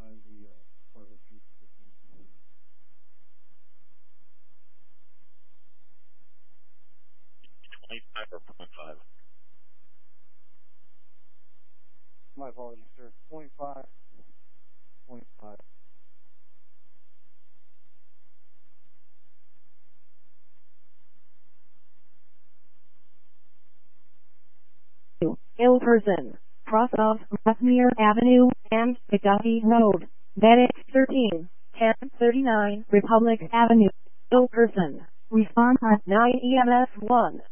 25 or 0.5? My apologies, sir. 0.5. 0.5. Ilperson, cross of Rathmere Avenue and McDuffie Road, Medic 13, 1039 Republic Avenue, Ilperson. Response at 9 EMS 1.